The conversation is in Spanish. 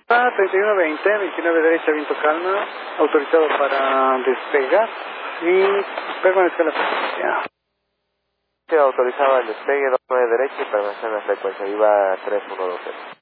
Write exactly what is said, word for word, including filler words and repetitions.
Ah, treinta y uno veinte, veintinueve derecha, viento calma, autorizado para despegar y permanecer en la frecuencia. Sí, autorizado el despegue, dos nueve derecha y permanecer en la frecuencia, iba tres uno dos cero.